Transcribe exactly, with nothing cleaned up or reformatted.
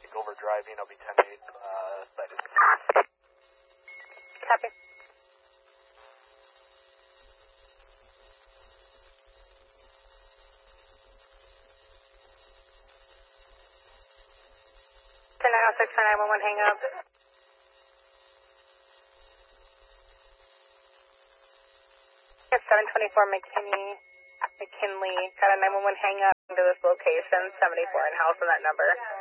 over driving. I'll be ten eight, uh, sighted. Copy. ten nine oh six for nine one one, hang up. seven twenty-four McKinney, McKinley, got a nine one one hang up to this location, seventy-four in house on that number.